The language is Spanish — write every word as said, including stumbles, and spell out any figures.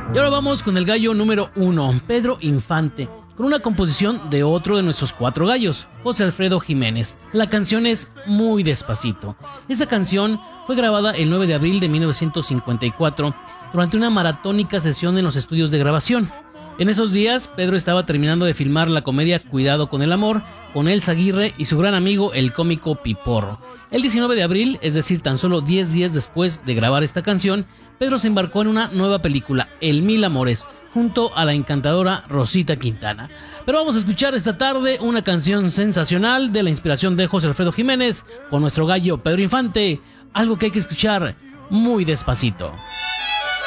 Y ahora vamos con el gallo número uno, Pedro Infante, con una composición de otro de nuestros cuatro gallos, José Alfredo Jiménez. La canción es Muy Despacito. Esta canción fue grabada el nueve de abril de mil novecientos cincuenta y cuatro durante una maratónica sesión en los estudios de grabación. En esos días, Pedro estaba terminando de filmar la comedia Cuidado con el amor, con Elsa Aguirre y su gran amigo el cómico Piporro. El diecinueve de abril, es decir, tan solo diez días después de grabar esta canción, Pedro se embarcó en una nueva película, El Mil Amores, junto a la encantadora Rosita Quintana. Pero vamos a escuchar esta tarde una canción sensacional de la inspiración de José Alfredo Jiménez, con nuestro gallo Pedro Infante, algo que hay que escuchar muy despacito.